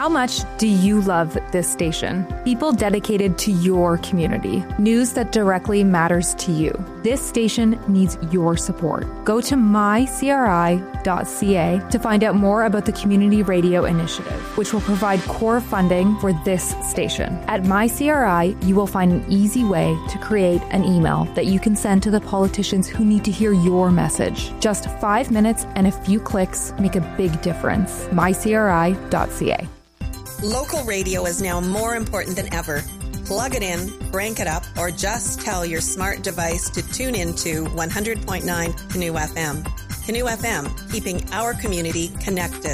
How much do you love this station? People dedicated to your community. News that directly matters to you. This station needs your support. Go to mycri.ca to find out more about the Community Radio Initiative, which will provide core funding for this station. At MyCRI, you will find an easy way to create an email that you can send to the politicians who need to hear your message. Just 5 minutes and a few clicks make a big difference. mycri.ca. Local radio is now more important than ever. Plug it in, crank it up, or just tell your smart device to tune into 100.9 Canoe FM. Canoe FM, keeping our community connected.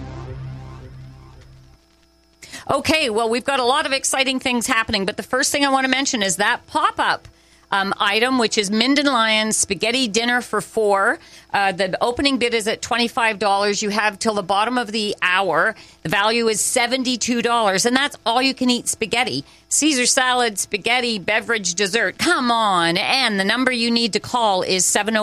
Okay, well, we've got a lot of exciting things happening, but the first thing I want to mention is that pop-up item, which is Minden Lions spaghetti dinner for 4. The opening bid is at $25. You have till the bottom of the hour. The value is $72, and that's all you can eat spaghetti. Caesar salad, spaghetti, beverage, dessert. Come on. And the number you need to call is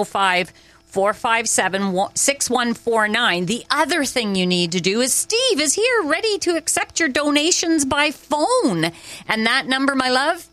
705-457-6149. The other thing you need to do is Steve is here ready to accept your donations by phone. And that number, my love?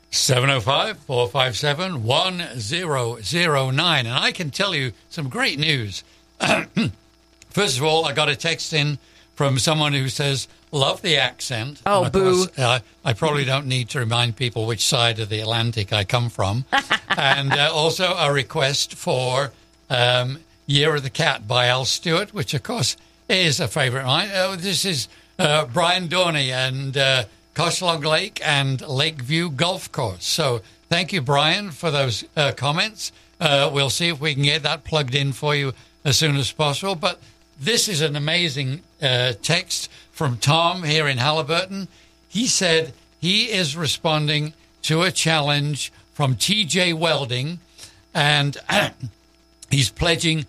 705-457-1009. And I can tell you some great news. First of all, I got a text in from someone who says, love the accent. Oh, and boo. Course, I probably don't need to remind people which side of the Atlantic I come from. And also a request for Year of the Cat by Al Stewart, which, of course, is a favourite of mine. This is Brian Dorney and Coshlog Lake and Lakeview Golf Course. So thank you, Brian, for those comments. We'll see if we can get that plugged in for you as soon as possible. But this is an amazing text from Tom here in Halliburton. He said he is responding to a challenge from TJ Welding, and he's pledging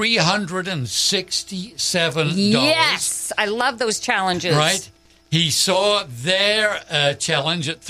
$367. Yes, I love those challenges. Right? He saw their challenge at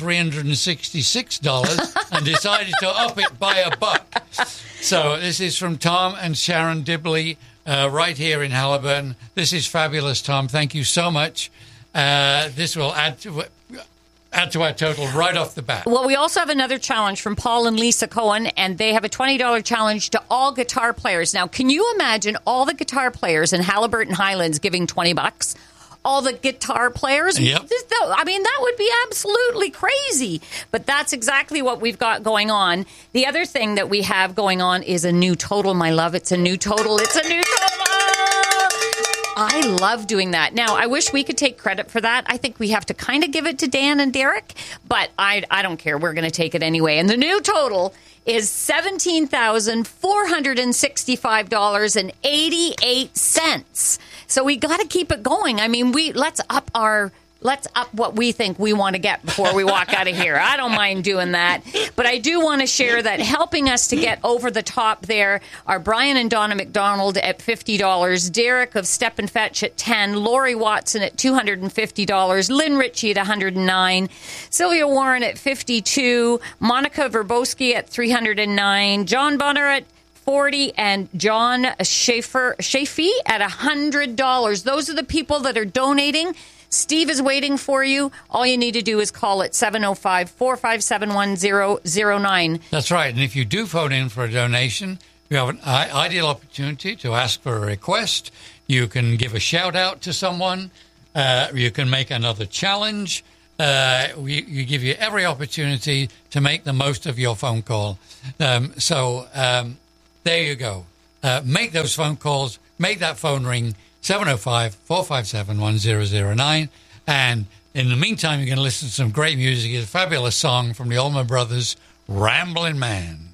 $366 and decided to up it by $1. So this is from Tom and Sharon Dibley right here in Halliburton. This is fabulous, Tom. Thank you so much. This will add to our total right off the bat. Well, we also have another challenge from Paul and Lisa Cohen, and they have a $20 challenge to all guitar players. Now, can you imagine all the guitar players in Halliburton Highlands giving $20? All the guitar players? Yep. I mean, that would be absolutely crazy. But that's exactly what we've got going on. The other thing that we have going on is a new total, my love. It's a new total. It's a new total. I love doing that. Now, I wish we could take credit for that. I think we have to kind of give it to Dan and Derek, but I don't care. We're going to take it anyway. And the new total is $17,465.88. So we got to keep it going. I mean, let's up what we think we want to get before we walk out of here. I don't mind doing that. But I do want to share that helping us to get over the top there are Brian and Donna McDonald at $50, Derek of Step and Fetch at $10, Lori Watson at $250, Lynn Ritchie at $109, Sylvia Warren at $52, Monica Verbowski at $309, John Bonner at $40, and John Shafee at $100. Those are the people that are donating. Steve is waiting for you. All you need to do is call at 705-457-1009. That's right. And if you do phone in for a donation, you have an ideal opportunity to ask for a request. You can give a shout out to someone. You can make another challenge. We give you every opportunity to make the most of your phone call. So there you go. Make those phone calls. Make that phone ring. 705-457-1009. And in the meantime, you can listen to some great music. It's a fabulous song from the Allman Brothers, Ramblin' Man.